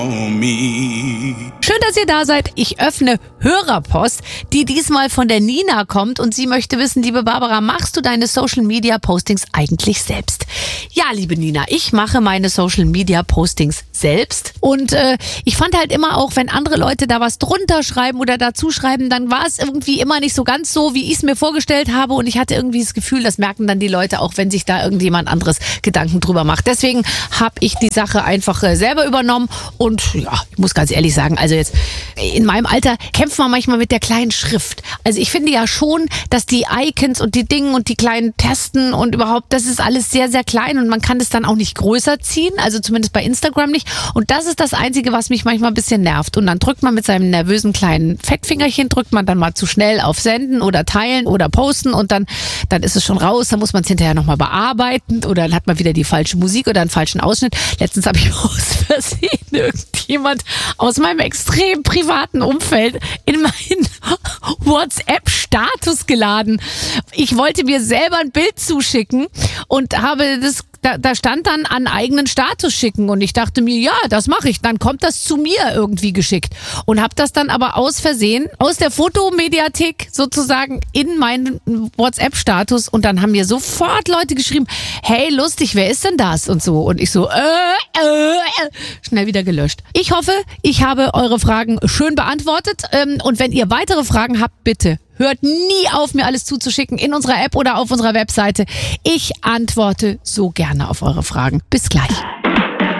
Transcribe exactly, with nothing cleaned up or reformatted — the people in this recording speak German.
Schön, dass ihr da seid. Ich öffne Hörerpost, die diesmal von der Nina kommt und sie möchte wissen, liebe Barbara, machst du deine Social Media Postings eigentlich selbst? Ja, liebe Nina, ich mache meine Social Media Postings selbst und äh, ich fand halt immer auch, wenn andere Leute da was drunter schreiben oder dazu schreiben, dann war es irgendwie immer nicht so ganz so, wie ich es mir vorgestellt habe und ich hatte irgendwie das Gefühl, das merken dann die Leute auch, wenn sich da irgendjemand anderes Gedanken drüber macht. Deswegen habe ich die Sache einfach äh, selber übernommen und ja, ich muss ganz ehrlich sagen, also jetzt in meinem Alter kämpft man manchmal mit der kleinen Schrift. Also ich finde ja schon, dass die Icons und die Dinge und die kleinen Tasten und überhaupt, das ist alles sehr, sehr klein und man kann das dann auch nicht größer ziehen, also zumindest bei Instagram nicht. Und das ist das Einzige, was mich manchmal ein bisschen nervt. Und dann drückt man mit seinem nervösen kleinen Fettfingerchen, drückt man dann mal zu schnell auf Senden oder Teilen oder Posten und dann, dann ist es schon raus, dann muss man es hinterher nochmal bearbeiten oder dann hat man wieder die falsche Musik oder einen falschen Ausschnitt. Letztens habe ich aus Versehen irgendjemand aus meinem extrem privaten Umfeld in meinen WhatsApp-Status geladen. Ich wollte mir selber ein Bild zuschicken und habe das Da, da stand dann an eigenen Status schicken und ich dachte mir, ja, das mache ich. Dann kommt das zu mir irgendwie geschickt und habe das dann aber aus Versehen aus der Fotomediathek sozusagen in meinen WhatsApp-Status und dann haben mir sofort Leute geschrieben, hey, lustig, wer ist denn das? Und so. Und ich so, äh, äh, äh, schnell wieder gelöscht. Ich hoffe, ich habe eure Fragen schön beantwortet und wenn ihr weitere Fragen habt, bitte hört nie auf, mir alles zuzuschicken in unserer App oder auf unserer Webseite. Ich antworte so gerne auf eure Fragen. Bis gleich.